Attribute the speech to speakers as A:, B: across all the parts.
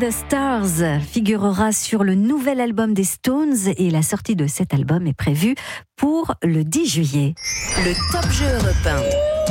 A: the Stars figurera sur le nouvel album des Stones et la sortie de cet album est prévue pour le 10 juillet.
B: Le Top Jeu Europe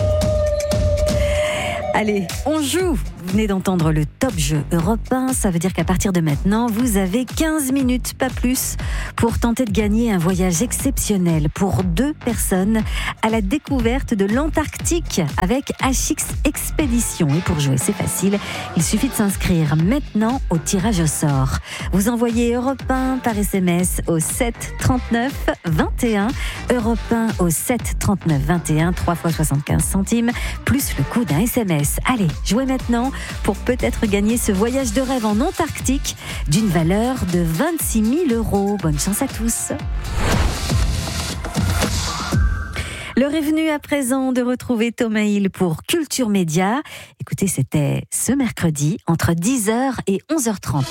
B: 1.
A: Allez, on joue. Vous venez d'entendre le Top Jeu Europe 1. Ça veut dire qu'à partir de maintenant, vous avez 15 minutes, pas plus, pour tenter de gagner un voyage exceptionnel pour 2 personnes à la découverte de l'Antarctique avec HX Expédition. Et pour jouer, c'est facile. Il suffit de s'inscrire maintenant au tirage au sort. Vous envoyez Europe 1 par SMS au 7 39 21. Europe 1 au 7 39 21, 3 fois 75 centimes, plus le coût d'un SMS. Allez, jouez maintenant pour peut-être gagner ce voyage de rêve en Antarctique d'une valeur de 26 000 €. Bonne chance à tous. L'heure est venue à présent de retrouver Thomas Hill pour Culture Média. Écoutez, c'était ce mercredi entre 10h et 11h30.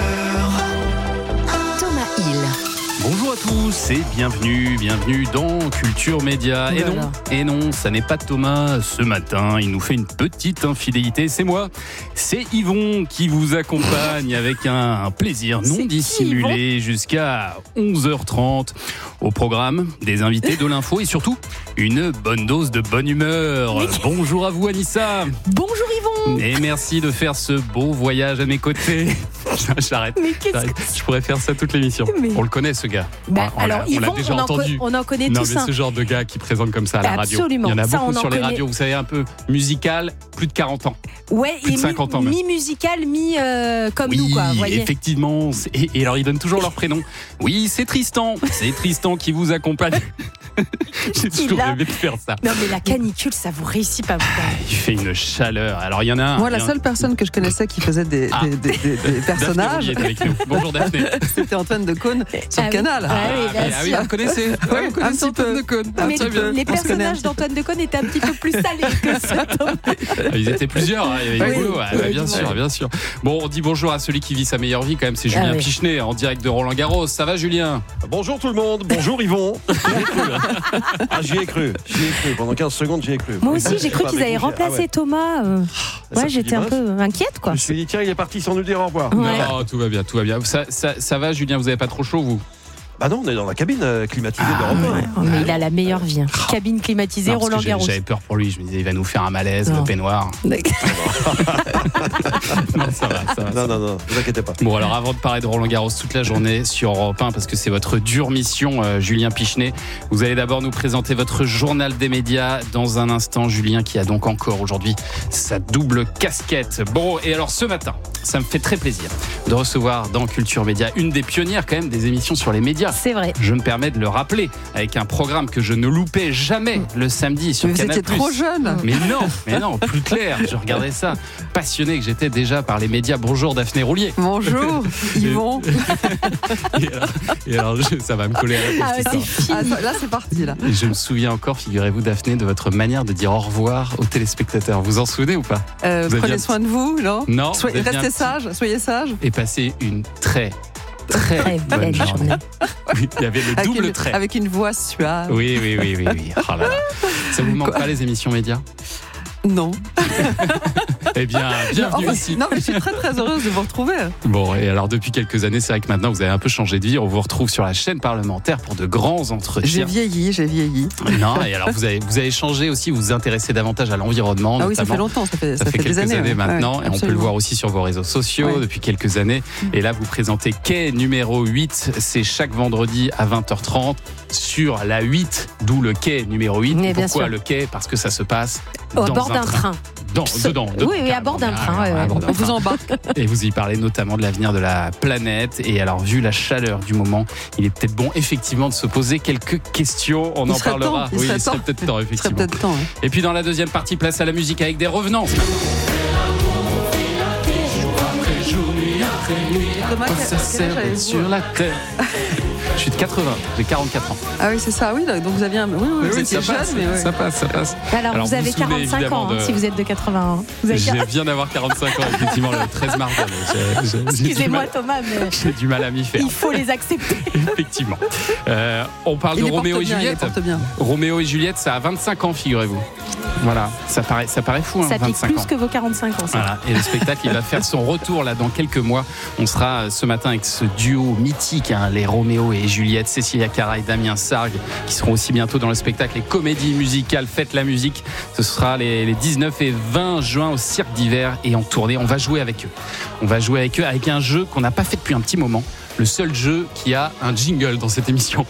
B: Thomas Hill.
C: Bonjour à tous et bienvenue dans Culture Média. Et non, ça n'est pas Thomas ce matin, il nous fait une petite infidélité, c'est moi. C'est Yvon qui vous accompagne avec un plaisir non dissimulé jusqu'à 11h30. Au programme, des invités, de l'info et surtout, une bonne dose de bonne humeur. Bonjour à vous Anissa.
A: Bonjour Yvon.
C: Et merci de faire ce beau voyage à mes côtés. J'arrête. Je pourrais faire ça toute l'émission. On le connaît ce gars. On l'a déjà entendu.
A: On en connaît
C: non,
A: tous.
C: Mais ce genre de gars qui présente comme ça à la radio.
A: Absolument.
C: Il y en a
A: ça,
C: beaucoup sur les radios. Vous savez, un peu musical, plus de 40 ans.
D: Ouais,
C: plus de 50 ans même.
D: Mi-musical, comme
C: oui,
D: nous, quoi. Vous voyez.
C: Effectivement. Et alors, ils donnent toujours leur prénom. Oui, c'est Tristan. C'est Tristan qui vous accompagne. J'ai toujours rêvé de faire ça.
D: Non, mais la canicule, ça vous réussit pas.
C: Il fait une chaleur. Alors, il y en a un.
E: Moi, la seule personne que je connaissais qui faisait des personnages.
C: Daphné avec nous. Bonjour Daphné.
E: C'était Antoine Decaune sur Canal.
C: Oui, vous connaissez.
E: Oui,
C: vous connaissez Antoine Decaune.
D: Mais les personnages d'Antoine Decaune étaient un petit peu plus salés que ça.
C: Ils étaient plusieurs. Il y avait Hugo. Bien sûr. Bon, on dit bonjour à celui qui vit sa meilleure vie quand même. C'est Julien Pichenet en direct de Roland-Garros. Ça va, Julien?
F: Bonjour tout le monde. Bonjour Yvon. J'y ai cru. Pendant 15 secondes, j'y ai cru.
D: Moi aussi, j'ai cru qu'ils avaient remplacé Thomas. Ouais, j'étais un peu inquiète, quoi.
F: Je me suis dit, tiens, il est parti sans nous dire au revoir.
C: Ouais. Non, tout va bien. Ça va, Julien, vous n'avez pas trop chaud, vous?
F: Bah non, on est dans la cabine climatisée d'Europe 1.
D: Mais il a la meilleure vie. Cabine climatisée, Roland-Garros.
C: J'avais peur pour lui. Je me disais, il va nous faire un malaise, le peignoir. Non, ça va.
F: Non, vous inquiétez pas.
C: Bon, alors avant de parler de Roland-Garros toute la journée sur Europe 1, parce que c'est votre dure mission, Julien Pichenet, vous allez d'abord nous présenter votre journal des médias dans un instant. Julien qui a donc encore aujourd'hui sa double casquette. Bon, et alors ce matin, ça me fait très plaisir de recevoir dans Culture Média une des pionnières quand même des émissions sur les médias.
D: C'est vrai.
C: Je me permets de le rappeler avec un programme que je ne loupais jamais le samedi sur Canal+.
E: Vous étiez trop jeune.
C: Mais non, plus clair. Je regardais ça, passionné que j'étais déjà par les médias. Bonjour Daphné Roulier.
E: Bonjour Yvon.
C: et alors ça va me coller à la tête.
E: Là c'est parti là.
C: Et je me souviens encore, figurez-vous Daphné, de votre manière de dire au revoir aux téléspectateurs. Vous en souvenez ou pas?
E: Prenez soin de vous, non?
C: Non.
E: Restez sages, soyez sages.
C: Et passez une très bonne journée. Oui, il y avait le double trait.
E: Avec une voix suave.
C: Oui. Oh là là. Ça vous manque pas les émissions médias?
E: Non.
C: Eh bien, bienvenue ici.
E: Non, mais je suis très très heureuse de vous retrouver.
C: Bon, et alors depuis quelques années, c'est vrai que maintenant vous avez un peu changé de vie. On vous retrouve sur la chaîne parlementaire pour de grands entretiens.
E: J'ai vieilli.
C: Non, et alors vous avez changé aussi, vous vous intéressez davantage à l'environnement.
E: Ah oui, ça fait longtemps, ça fait
C: quelques
E: des années
C: maintenant,
E: ouais,
C: et on peut le voir aussi sur vos réseaux sociaux depuis quelques années. Et là, vous présentez Quai numéro 8, c'est chaque vendredi à 20h30 sur la 8, d'où le quai numéro 8.
D: Mais
C: pourquoi le quai? Parce que ça se passe
D: à bord d'un train.
C: Dedans.
D: Oui, à bord d'un train.
E: On vous embarque.
C: Et vous y parlez notamment de l'avenir de la planète. Et alors, vu la chaleur du moment, il est peut-être bon, effectivement, de se poser quelques questions. On en parlera.
E: Il serait
C: peut-être temps, effectivement. Et puis, dans la deuxième partie, place à la musique avec des revenants.
E: Thomas,
C: ça serre sur la terre. Je suis de 80, j'ai 44 ans.
E: Ah oui, c'est ça, oui, donc vous aviez vous étiez jeune, mais ouais.
C: Ça passe.
D: Alors vous avez 45 ans, si vous êtes de 81.
C: Je viens d'avoir 45 ans, effectivement, le 13 mars.
D: Excusez-moi Thomas, mais
C: j'ai du mal à m'y faire.
D: Il faut les accepter.
C: Effectivement. On parle de Roméo et Juliette. Roméo et Juliette, ça a 25 ans, figurez-vous. Voilà, ça paraît fou,
D: ça
C: 25
D: pique plus
C: ans.
D: que vos 45 ans. Ça.
C: Voilà, et le spectacle, il va faire son retour là dans quelques mois. On sera ce matin avec ce duo mythique, les Roméo et Juliette, Cécilia Cara et Damien Sargue, qui seront aussi bientôt dans le spectacle. Les comédies musicales, Faites la musique. Ce sera les 19 et 20 juin au Cirque d'Hiver et en tournée. On va jouer avec eux. On va jouer avec eux avec un jeu qu'on n'a pas fait depuis un petit moment. Le seul jeu qui a un jingle dans cette émission.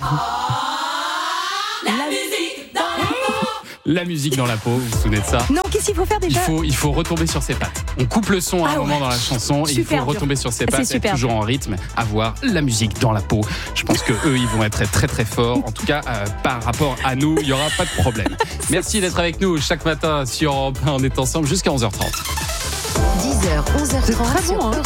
C: La musique dans la peau, vous vous souvenez de ça?
D: Non, qu'est-ce qu'il faut faire déjà?
C: Il faut retomber sur ses pattes. On coupe le son à un moment dans la chanson et il faut retomber sur ses pattes, être toujours en rythme, avoir la musique dans la peau. Je pense que eux, ils vont être très très forts. En tout cas, par rapport à nous, il n'y aura pas de problème. Merci d'être avec nous chaque matin sur Europe 1. On est ensemble jusqu'à 11h30.
B: 10h, 11h30 sur Europe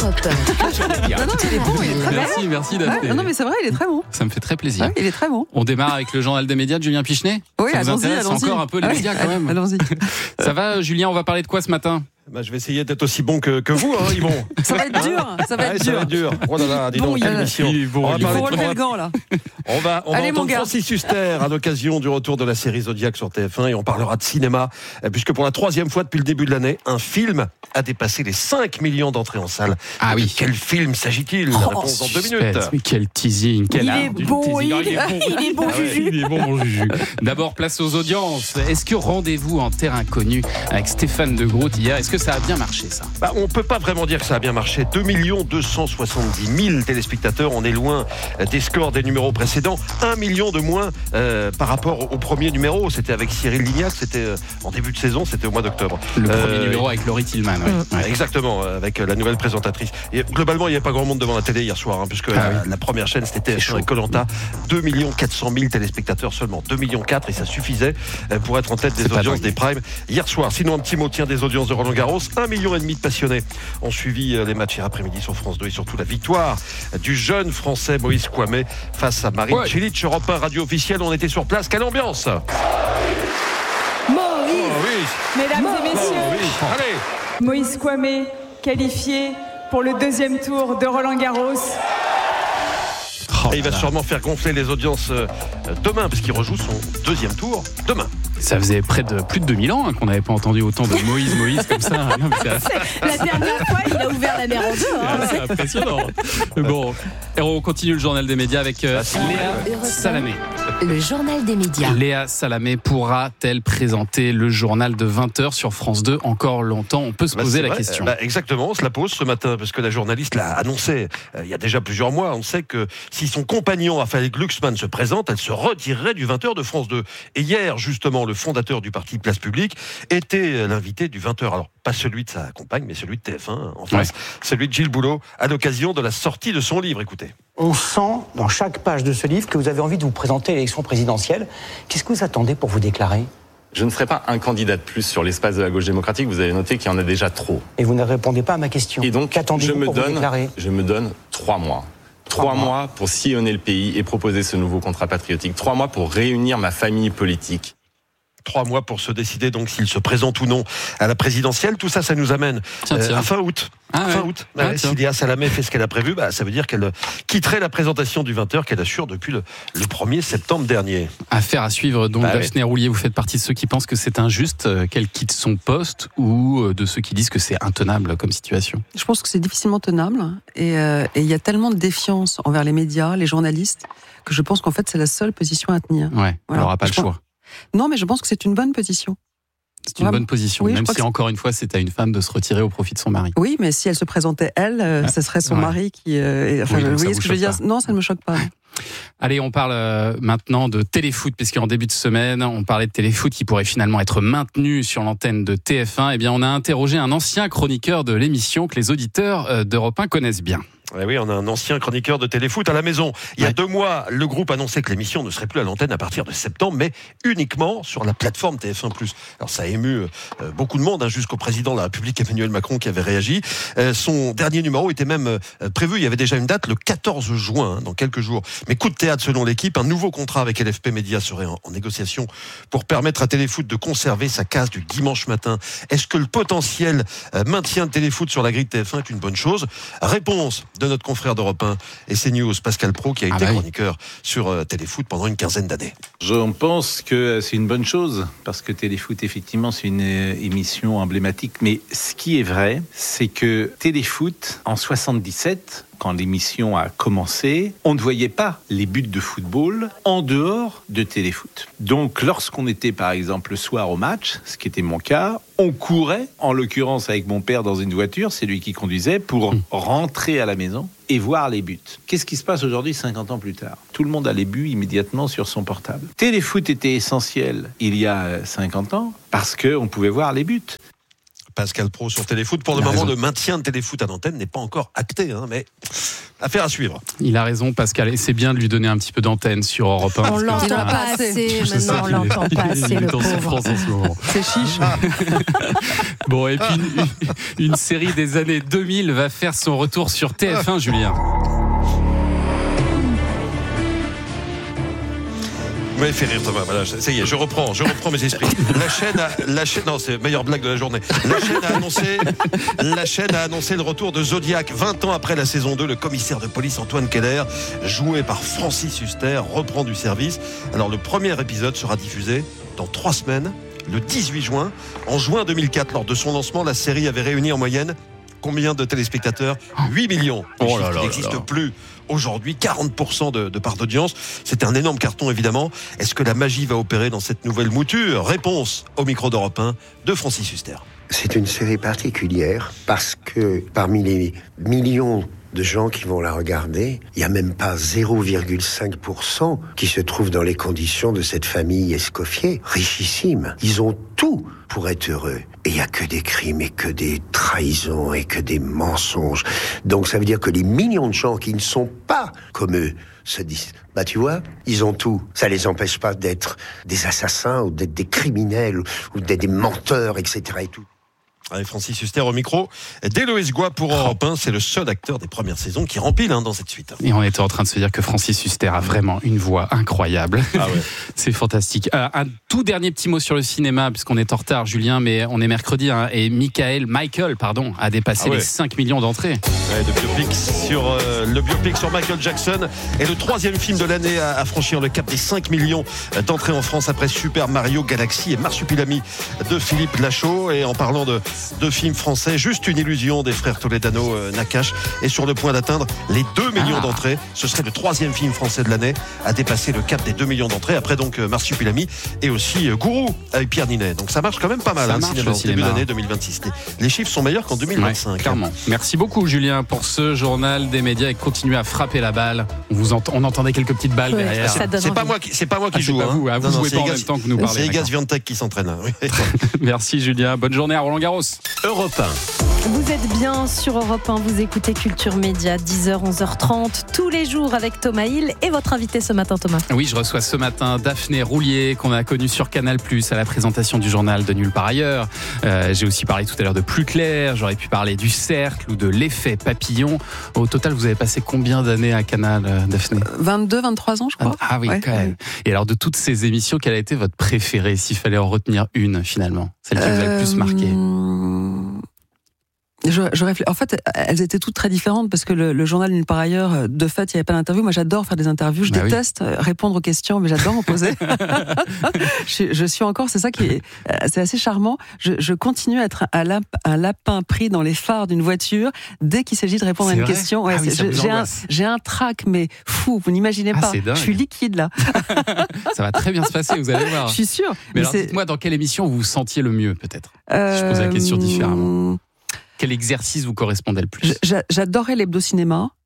B: 1.
C: Merci Daphné.
E: Non mais c'est vrai, il est très bon.
C: Ça me fait très plaisir.
E: Ouais, il est très bon.
C: On démarre avec le journal des médias de Julien Pichenet.
E: Oui,
C: ça vous
E: allons-y.
C: intéresse encore un peu les médias quand même.
E: Allons-y.
C: Ça va Julien, on va parler de quoi ce matin?
F: Je vais essayer d'être aussi bon que vous, Yvon.
E: Ça va être dur. Ça va être dur.
F: Oh là là, dis donc, quelle émission.
E: On va relever le gant là.
F: On va entendre Francis Huster à l'occasion du retour de la série Zodiac sur TF1 et on parlera de cinéma, puisque pour la 3e fois depuis le début de l'année, un film a dépassé les 5 millions d'entrées en salle.
C: Ah oui.
F: Quel film s'agit-il? La réponse dans 2 minutes.
C: Mais quel teasing,
D: il est bon, il est bon, Juju.
C: Il est bon, Juju. D'abord, place aux audiences. Est-ce que rendez-vous en terre inconnue avec Stéphane de Groot hier, est-ce que ça a bien marché ça?
F: On ne peut pas vraiment dire que ça a bien marché. 2 270 000 téléspectateurs. On est loin des scores des numéros précédents. 1 million de moins par rapport au premier numéro. C'était avec Cyril Lignac. C'était en début de saison. C'était au mois d'octobre.
C: Le premier numéro avec Laurie Tillman. Ouais.
F: Exactement, avec la nouvelle présentatrice. Et globalement, il n'y avait pas grand monde devant la télé hier soir, puisque la première chaîne, c'était TF1 et Koh-Lanta. 2 400 000 téléspectateurs seulement. 2,4 millions et ça suffisait pour être en tête des audiences des primes hier soir. Sinon, un petit mot des audiences de Roland-Garros. 1,5 million de passionnés ont suivi les matchs hier après-midi sur France 2 et surtout la victoire du jeune Français Moïse Kouamé face à Marine Cilic. Europe 1 radio officielle, on était sur place. Quelle ambiance!
G: Mesdames et messieurs,
F: Allez.
G: Moïse Kouamé qualifié pour le 2e tour de Roland-Garros.
F: Et il va sûrement faire gonfler les audiences demain, parce qu'il rejoue son 2e tour demain.
C: Ça faisait plus de 2000 ans qu'on n'avait pas entendu autant de Moïse comme ça. Non,
D: la dernière fois, il a ouvert la mer en deux.
C: C'est impressionnant. Bon, et on continue le journal des médias avec Léa Salamé.
B: Le journal des médias.
C: Léa Salamé pourra-t-elle présenter le journal de 20h sur France 2 encore longtemps? On peut se poser la question.
F: Exactement, on se la pose ce matin, parce que la journaliste l'a annoncé il y a déjà plusieurs mois. On sait que si son compagnon Raphaël Glucksmann se présente, elle se retirerait du 20h de France 2. Et hier, justement, le fondateur du parti Place Publique était l'invité du 20h. Alors, pas celui de sa compagne, mais celui de TF1 en face, celui de Gilles Boulot, à l'occasion de la sortie de son livre. Écoutez.
H: On sent dans chaque page de ce livre que vous avez envie de vous présenter à l'élection présidentielle. Qu'est-ce que vous attendez pour vous déclarer?
I: Je ne serai pas un candidat de plus sur l'espace de la gauche démocratique. Vous avez noté qu'il y en a déjà trop.
H: Et vous ne répondez pas à ma question.
I: Et donc,
H: qu'attendez-vous pour vous déclarer?
I: Je me donne 3 mois. 3 mois pour sillonner le pays et proposer ce nouveau contrat patriotique. 3 mois pour réunir ma famille politique.
F: 3 mois pour se décider donc s'il se présente ou non à la présidentielle. Tout ça, ça nous amène à fin août. Fin août. Si Léa Salamé fait ce qu'elle a prévu, ça veut dire qu'elle quitterait la présentation du 20h qu'elle assure depuis le 1er septembre dernier.
C: Affaire à suivre. Donc, Daphné Roulier, vous faites partie de ceux qui pensent que c'est injuste qu'elle quitte son poste ou de ceux qui disent que c'est intenable comme situation?
E: Je pense que c'est difficilement tenable et il y a tellement de défiance envers les médias, les journalistes, que je pense qu'en fait, c'est la seule position à tenir.
C: Ouais, elle n'aura pas le choix.
E: Non, mais je pense que c'est une bonne position.
C: C'est une bonne position, même si encore une fois c'est à une femme de se retirer au profit de son mari.
E: Oui, mais si elle se présentait ce serait son mari qui... vous voyez ce que je veux dire? Non, ça ne me choque pas.
C: Allez, on parle maintenant de téléfoot, puisqu'en début de semaine, on parlait de téléfoot qui pourrait finalement être maintenu sur l'antenne de TF1. Eh bien, on a interrogé un ancien chroniqueur de l'émission que les auditeurs d'Europe 1 connaissent bien.
F: Oui, on a un ancien chroniqueur de téléfoot à la maison. Il y a 2 mois, le groupe annonçait que l'émission ne serait plus à l'antenne à partir de septembre, mais uniquement sur la plateforme TF1+. Alors ça a ému beaucoup de monde, jusqu'au président de la République Emmanuel Macron qui avait réagi. Son dernier numéro était même prévu, il y avait déjà une date, le 14 juin, dans quelques jours. Mais coup de théâtre selon l'équipe, un nouveau contrat avec LFP Média serait en négociation pour permettre à Téléfoot de conserver sa case du dimanche matin. Est-ce que le potentiel maintien de Téléfoot sur la grille de TF1 est une bonne chose ? Réponse de notre confrère d'Europe 1 et CNews, Pascal Praud, qui a été chroniqueur sur Téléfoot pendant une quinzaine d'années.
J: Je pense que c'est une bonne chose, parce que Téléfoot, effectivement, c'est une émission emblématique. Mais ce qui est vrai, c'est que Téléfoot, en 77, quand l'émission a commencé, on ne voyait pas les buts de football en dehors de Téléfoot. Donc, lorsqu'on était, par exemple, le soir au match, ce qui était mon cas, on courait, en l'occurrence avec mon père dans une voiture, c'est lui qui conduisait, pour rentrer à la maison et voir les buts. Qu'est-ce qui se passe aujourd'hui, 50 ans plus tard ? Tout le monde a les buts immédiatement sur son portable. Téléfoot était essentiel il y a 50 ans parce qu'on pouvait voir les buts.
F: Pascal Praud sur Téléfoot. Pour le moment, le maintien de Téléfoot à l'antenne n'est pas encore acté, mais affaire à suivre.
C: Il a raison, Pascal, et c'est bien de lui donner un petit peu d'antenne sur Europe 1.
D: On l'entend pas assez, maintenant on l'entend pas assez, le pauvre.
E: C'est chiche.
C: Bon, et puis une série des années 2000 va faire son retour sur TF1, Julien.
F: Vous m'avez fait rire, Thomas. Voilà, ça y est, je reprends mes esprits. La chaîne, non, c'est la meilleure blague de la journée. La chaîne a annoncé le retour de Zodiac. 20 ans après la saison 2, le commissaire de police Antoine Keller, joué par Francis Huster, reprend du service. Alors, le premier épisode sera diffusé dans 3 semaines, le 18 juin. En juin 2004, lors de son lancement, la série avait réuni en moyenne combien de téléspectateurs ? 8 millions. Il n'existe plus aujourd'hui, 40% de part d'audience. C'est un énorme carton, évidemment. Est-ce que la magie va opérer dans cette nouvelle mouture ? Réponse au micro d'Europe 1 de Francis Huster.
K: C'est une série particulière parce que parmi les millions de gens qui vont la regarder, il n'y a même pas 0,5% qui se trouvent dans les conditions de cette famille Escoffier, richissime. Ils ont tout pour être heureux. Et il n'y a que des crimes et que des trahisons et que des mensonges. Donc ça veut dire que les millions de gens qui ne sont pas comme eux se disent, tu vois, ils ont tout. Ça les empêche pas d'être des assassins ou d'être des criminels ou d'être des menteurs, etc. et tout.
F: Allez, Francis Huster au micro d'Héloïse Goua pour Europe 1. C'est le seul acteur des premières saisons qui rempile dans cette suite.
C: Et on était en train de se dire que Francis Huster a vraiment une voix incroyable. C'est fantastique. Un tout dernier petit mot sur le cinéma, puisqu'on est en retard, Julien, mais on est mercredi, et Michael a dépassé les 5 millions d'entrées.
F: Le biopic sur Michael Jackson est le 3e film de l'année à franchir le cap des 5 millions d'entrées en France après Super Mario Galaxy et Marsupilami de Philippe Lachaud. Et en parlant de films français, Juste une illusion des frères Toledano Nakache est sur le point d'atteindre les 2 millions d'entrées. Ce serait le 3e film français de l'année à dépasser le cap des 2 millions d'entrées. Après donc Marsupilami et aussi Gourou avec Pierre Ninet. Donc ça marche quand même pas mal, le cinéma. Début d'année 2026. Les chiffres sont meilleurs qu'en 2025.
C: Clairement. Merci beaucoup, Julien, pour ce journal des médias, et continuez à frapper la balle. On entendait quelques petites balles derrière.
F: C'est pas moi qui joue.
C: Vous jouez pas en même temps que nous parlez.
F: C'est Igaz Viantec qui s'entraîne.
C: Merci, Julien. Bonne journée à Roland-Garros.
D: Europe 1. Vous êtes bien sur Europe 1, vous écoutez Culture Média, 10h, 11h30, tous les jours avec Thomas Hill et votre invité ce matin, Thomas.
C: Oui, je reçois ce matin Daphné Roulier, qu'on a connue sur Canal+, à la présentation du journal de Nulle part ailleurs. J'ai aussi parlé tout à l'heure de Plus clair, j'aurais pu parler du Cercle ou de l'effet papillon. Au total, vous avez passé combien d'années à Canal, Daphné ?
E: 22, 23 ans, je crois.
C: Ah oui, quand même. Et alors, de toutes ces émissions, quelle a été votre préférée, s'il fallait en retenir une, finalement ? Celle qui vous a le plus marqué ?
E: En fait, elles étaient toutes très différentes parce que le journal Nulle part ailleurs, de fait, il n'y avait pas d'interview. Moi, j'adore faire des interviews. Je déteste répondre aux questions, mais j'adore en poser. je suis encore, c'est ça qui est, c'est assez charmant. Je continue à être un lapin pris dans les phares d'une voiture dès qu'il s'agit de répondre à une question. Ouais, j'ai un trac, mais fou, vous n'imaginez pas. Je suis liquide là.
C: Ça va très bien se passer, vous allez voir.
E: Je suis sûre.
C: Mais alors, dites-moi, dans quelle émission vous vous sentiez le mieux, peut-être ? Si je pose la question différemment. Quel exercice vous correspondait le plus ?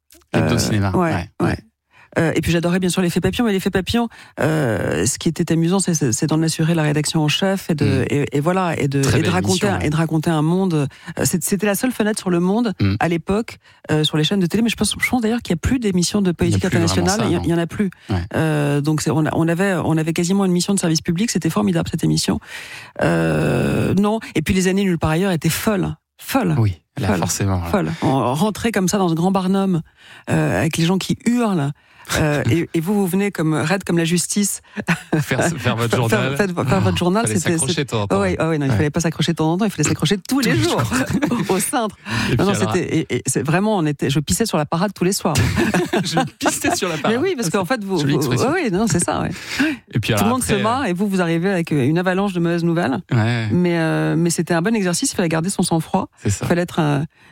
E: J'adorais l'hebdo-cinéma.
C: L'hebdo-cinéma, ouais.
E: Et puis j'adorais bien sûr l'effet papillon, mais l'effet papillon, ce qui était amusant, c'est d'en assurer la rédaction en chef et de raconter un monde. C'était la seule fenêtre sur le monde à l'époque sur les chaînes de télé. Mais je pense d'ailleurs qu'il n'y a plus d'émissions de politique internationale. Il y en a plus. Ouais. Donc on avait quasiment une mission de service public. C'était formidable cette émission. Non. Et puis les années nulle part ailleurs étaient folles.
C: Oui, là, forcément.
E: Folle. On rentrait comme ça dans ce grand Barnum avec les gens qui hurlent. Et vous venez raide comme la justice
C: faire votre journal.
E: Faire votre journal,
C: il fallait s'accrocher de temps en temps.
E: Il fallait pas s'accrocher de temps en temps, il fallait s'accrocher tous les jours au cintre. C'est vraiment, je pissais sur la parade tous les soirs.
C: Je pissais sur la parade.
E: Mais oui, parce qu'en fait, c'est ça. Ouais. Et puis tout le monde se marre et vous arrivez avec une avalanche de mauvaises nouvelles. Ouais. Mais c'était un bon exercice. Il fallait garder son sang-froid. Il fallait être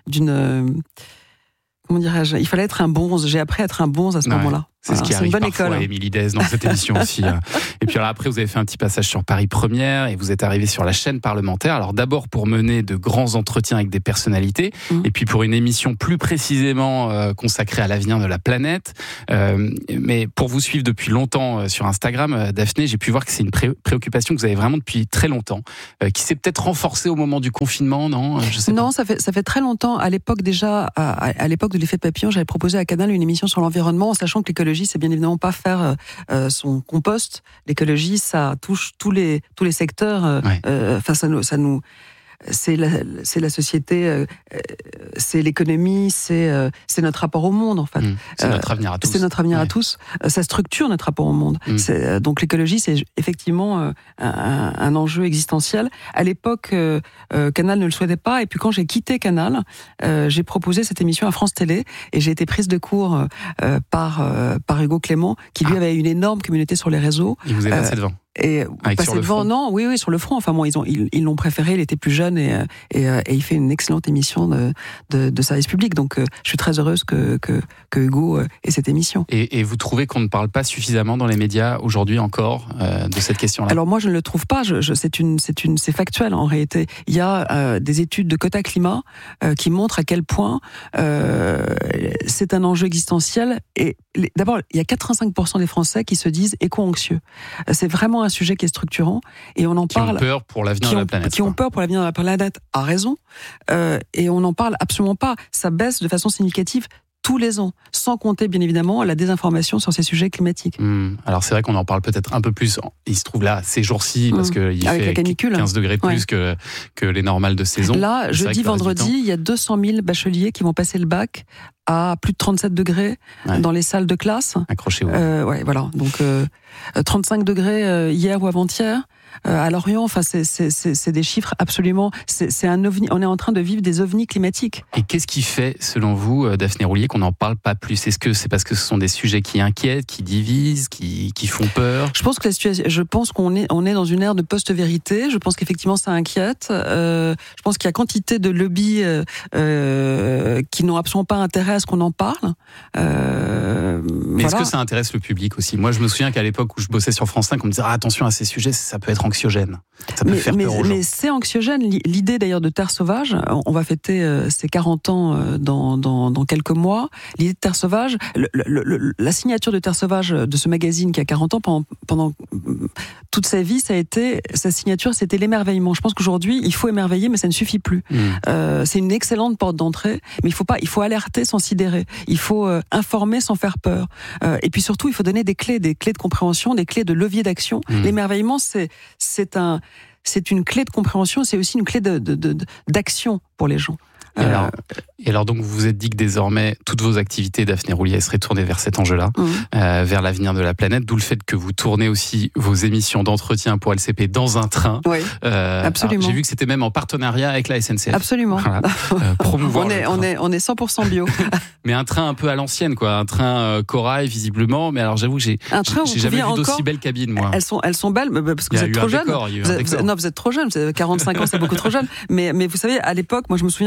E: comment dirais-je ? Il fallait être un bonze. J'ai appris à être un bonze à ce moment-là.
C: C'est ce qui arrive parfois à Émilie Dez dans cette émission aussi. Et puis alors après, vous avez fait un petit passage sur Paris Première et vous êtes arrivé sur la chaîne parlementaire. Alors d'abord pour mener de grands entretiens avec des personnalités et puis pour une émission plus précisément consacrée à l'avenir de la planète. Mais pour vous suivre depuis longtemps sur Instagram, Daphné, j'ai pu voir que c'est une préoccupation que vous avez vraiment depuis très longtemps, qui s'est peut-être renforcée au moment du confinement, non ? Je sais pas.
E: Ça fait très longtemps. À l'époque déjà, à l'époque de l'effet papillon, j'avais proposé à Canal une émission sur l'environnement, en sachant que l'écologie, c'est bien évidemment pas faire son compost. L'écologie, ça touche tous les secteurs. Ça nous c'est la société, c'est l'économie, c'est notre rapport au monde en fait.
C: C'est notre avenir à tous.
E: C'est notre avenir à tous. Ça structure notre rapport au monde. Donc l'écologie, c'est effectivement un enjeu existentiel. À l'époque, Canal ne le souhaitait pas. Et puis quand j'ai quitté Canal, j'ai proposé cette émission à France Télé et j'ai été prise de court par Hugo Clément, qui lui avait une énorme communauté sur les réseaux.
C: Il vous est passé devant.
E: Et passer devant, non, oui, sur le front. Enfin bon, ils l'ont préféré. Il était plus jeune et il fait une excellente émission de service public. Donc, je suis très heureuse que Hugo ait cette émission.
C: Et vous trouvez qu'on ne parle pas suffisamment dans les médias aujourd'hui encore de cette question-là ?
E: Alors moi, je ne le trouve pas. C'est factuel en réalité. Il y a des études de quota climat qui montrent à quel point c'est un enjeu existentiel. Et d'abord, il y a 85% des Français qui se disent éco-anxieux. C'est vraiment un sujet qui est structurant et on en parle.
C: Qui ont peur pour l'avenir de la planète.
E: Qui ont peur pour l'avenir de la planète, à raison. Et on n'en parle absolument pas. Ça baisse de façon significative tous les ans, sans compter bien évidemment la désinformation sur ces sujets climatiques.
C: Alors c'est vrai qu'on en parle peut-être un peu plus, il se trouve là ces jours-ci, parce qu'il fait 15 degrés de plus que les normales de saison.
E: Là, jeudi, vendredi, il y a 200 000 bacheliers qui vont passer le bac à plus de 37 degrés dans les salles de classe.
C: Accrochez-vous.
E: Voilà. Donc 35 degrés hier ou avant-hier. À Lorient, enfin, c'est des chiffres absolument. C'est un ovni. On est en train de vivre des ovnis climatiques.
C: Et qu'est-ce qui fait, selon vous, Daphné Roulier, qu'on n'en parle pas plus ? Est-ce que c'est parce que ce sont des sujets qui inquiètent, qui divisent, qui font peur ?
E: Je pense qu'on est dans une ère de post-vérité. Je pense qu'effectivement, ça inquiète. Je pense qu'il y a quantité de lobbies qui n'ont absolument pas intérêt à ce qu'on en parle.
C: Mais est-ce que ça intéresse le public aussi ? Moi, je me souviens qu'à l'époque où je bossais sur France 5, on me disait attention à ces sujets, ça peut être anxiogène. Ça peut faire peur aux gens.
E: Mais c'est anxiogène. L'idée d'ailleurs de Terre Sauvage, on va fêter ses 40 ans dans quelques mois. L'idée de Terre Sauvage, la signature de Terre Sauvage de ce magazine qui a 40 ans, pendant toute sa vie, sa signature, c'était l'émerveillement. Je pense qu'aujourd'hui, il faut émerveiller, mais ça ne suffit plus. C'est une excellente porte d'entrée, mais il faut alerter sans sidérer. Il faut informer sans faire peur. Et puis surtout, il faut donner des clés de compréhension, des clés de levier d'action. L'émerveillement, c'est une clé de compréhension, c'est aussi une clé d'action pour les gens.
C: Et alors donc vous vous êtes dit que désormais toutes vos activités, Daphné Roulier, seraient tournées vers cet enjeu-là, vers l'avenir de la planète, d'où le fait que vous tournez aussi vos émissions d'entretien pour LCP dans un train.
E: Oui, absolument.
C: J'ai vu que c'était même en partenariat avec la SNCF.
E: Absolument.
C: Voilà. Promouvoir
E: on est 100% bio.
C: Mais un train un peu à l'ancienne, quoi, un train corail visiblement. Mais alors j'avoue que j'ai jamais vu d'aussi belles cabines, moi.
E: Elles sont belles, parce que vous êtes trop jeune.
C: Vous êtes trop jeune.
E: Vous êtes trop jeune. 45 ans, c'est beaucoup trop jeune. Mais vous savez, à l'époque, moi je me souviens, je prenais des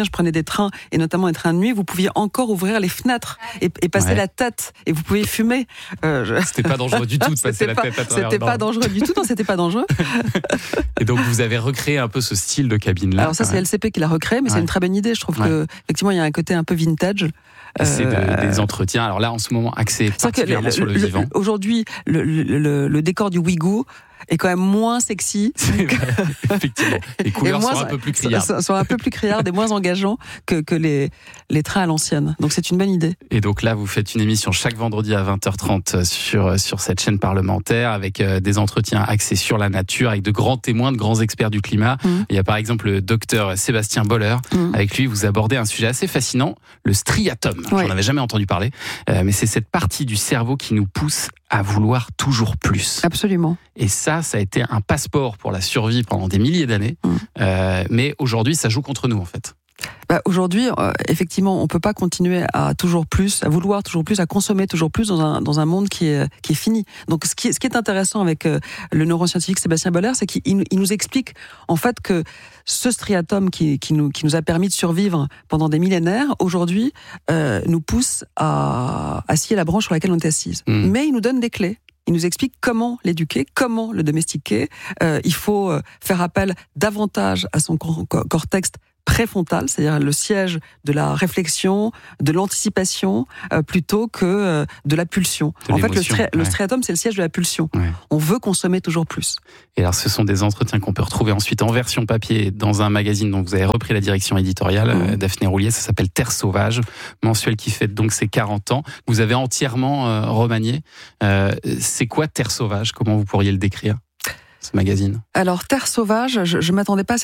E: les trains, et notamment les trains de nuit, vous pouviez encore ouvrir les fenêtres et passer la tête, et vous pouviez fumer.
C: C'était pas dangereux du tout de passer la tête à travers.
E: C'était pas dangereux du tout, non, c'était pas dangereux.
C: Et donc vous avez recréé un peu ce style de cabine-là.
E: Alors ça, c'est LCP qui l'a recréé, mais c'est une très bonne idée. Je trouve que effectivement, il y a un côté un peu vintage.
C: C'est des entretiens. Alors là, en ce moment, axé particulièrement sur le vivant.
E: Aujourd'hui, le décor du Ouigo est quand même moins sexy.
C: Effectivement. Les couleurs sont un peu plus criardes.
E: Sont un peu plus criardes et moins engageants que les trains à l'ancienne. Donc c'est une bonne idée.
C: Et donc là, vous faites une émission chaque vendredi à 20h30 sur cette chaîne parlementaire avec des entretiens axés sur la nature, avec de grands témoins, de grands experts du climat. Il y a par exemple le docteur Sébastien Boller. Avec lui, vous abordez un sujet assez fascinant, le striatum. J'en avais jamais entendu parler, mais c'est cette partie du cerveau qui nous pousse à vouloir toujours plus.
E: Absolument.
C: Et ça a été un passeport pour la survie pendant des milliers d'années. Mais aujourd'hui, ça joue contre nous, en fait.
E: Aujourd'hui, effectivement, on peut pas continuer à toujours plus, à vouloir toujours plus, à consommer toujours plus dans un monde qui est fini. Donc, ce qui est intéressant avec le neuroscientifique Sébastien Boller, c'est qu'il nous explique en fait que ce striatum qui nous a permis de survivre pendant des millénaires, aujourd'hui, nous pousse à scier la branche sur laquelle on est assise. Mais il nous donne des clés. Il nous explique comment l'éduquer, comment le domestiquer. Il faut faire appel davantage à son cortex préfrontal, c'est-à-dire le siège de la réflexion, de l'anticipation, plutôt que de la pulsion. En fait, le striatum, c'est le siège de la pulsion. On veut consommer toujours plus.
C: Et alors, ce sont des entretiens qu'on peut retrouver ensuite en version papier dans un magazine dont vous avez repris la direction éditoriale, Daphné Roulier, ça s'appelle Terre Sauvage, mensuel qui fête donc ses 40 ans. Vous avez entièrement remanié. C'est quoi Terre Sauvage ? Comment vous pourriez le décrire, ce magazine ?
E: Alors, Terre Sauvage, je m'attendais pas à